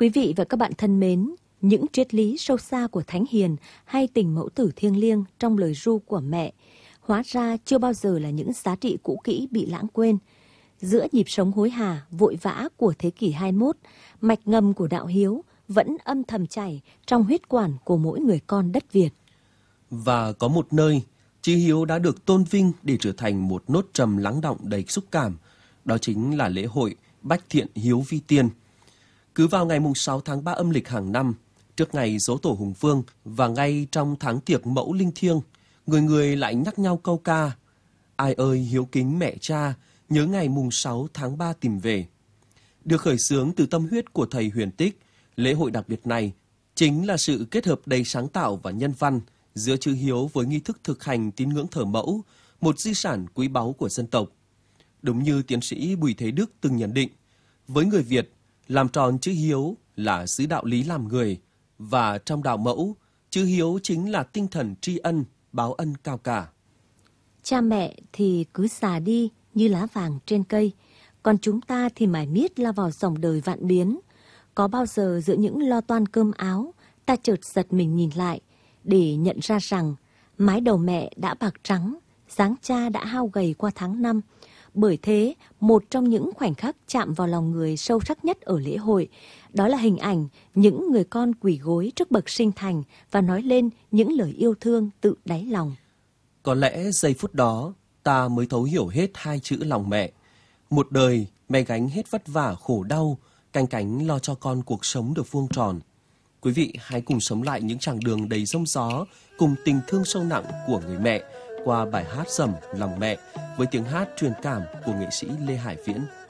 Quý vị và các bạn thân mến, những triết lý sâu xa của Thánh Hiền hay tình mẫu tử thiêng liêng trong lời ru của mẹ hóa ra chưa bao giờ là những giá trị cũ kỹ bị lãng quên. Giữa nhịp sống hối hả, vội vã của thế kỷ 21, mạch ngầm của đạo hiếu vẫn âm thầm chảy trong huyết quản của mỗi người con đất Việt. Và có một nơi, chữ hiếu đã được tôn vinh để trở thành một nốt trầm lắng đọng đầy xúc cảm, đó chính là lễ hội Bách Thiện Hiếu Vi Tiên. Cứ vào ngày 6 tháng 3 âm lịch hàng năm, trước ngày Giỗ Tổ Hùng Vương và ngay trong tháng tiệc mẫu linh thiêng, người người lại nhắc nhau câu ca: ai ơi hiếu kính mẹ cha, nhớ ngày 6 tháng 3 tìm về. Được khởi xướng từ tâm huyết của thầy Huyền Tích, lễ hội đặc biệt này chính là sự kết hợp đầy sáng tạo và nhân văn giữa chữ hiếu với nghi thức thực hành tín ngưỡng thờ mẫu, một di sản quý báu của dân tộc. Đúng như tiến sĩ Bùi Thế Đức từng nhận định, với người Việt, làm tròn chữ hiếu là giữ đạo lý làm người, và trong đạo mẫu, chữ hiếu chính là tinh thần tri ân, báo ân cao cả. Cha mẹ thì cứ già đi như lá vàng trên cây, còn chúng ta thì mải miết lao vào dòng đời vạn biến. Có bao giờ giữa những lo toan cơm áo, ta chợt giật mình nhìn lại để nhận ra rằng mái đầu mẹ đã bạc trắng, dáng cha đã hao gầy qua tháng năm. Bởi thế, một trong những khoảnh khắc chạm vào lòng người sâu sắc nhất ở lễ hội, đó là hình ảnh những người con quỳ gối trước bậc sinh thành và nói lên những lời yêu thương tự đáy lòng. Có lẽ giây phút đó, ta mới thấu hiểu hết hai chữ lòng mẹ. Một đời, mẹ gánh hết vất vả khổ đau, canh cánh lo cho con cuộc sống được vuông tròn. Quý vị hãy cùng sống lại những chặng đường đầy giông gió, cùng tình thương sâu nặng của người mẹ qua bài hát Dầm Lòng Mẹ với tiếng hát truyền cảm của nghệ sĩ Lê Hải Viễn.